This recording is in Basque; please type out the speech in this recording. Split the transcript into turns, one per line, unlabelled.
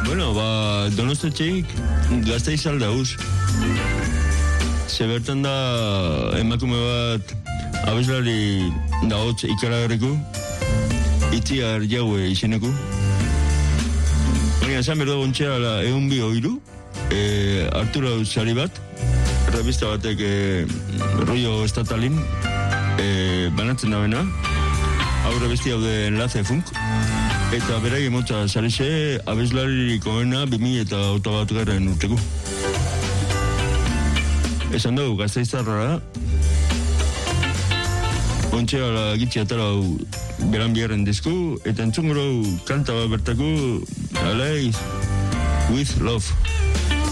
Bueno, Donostetxeik Gasteiz aldauz. Bertan da emakume bat abeslari daotz ikaragarriku, Itziar Jaue izeneko. Baina esan berda gontxea egun bi oiru, Arturo Sari bat, revista batek rollo estatalin, banatzen da bena, hau revesti hau de Enlace Funk, eta berai emotza sarize abeslari koena 2008 urteko. Esan dugu, Gasteiztarra da. Ontxea gitzi atara beran biherren dizku, eta entzunguro kanta bat bertako Alive with Love.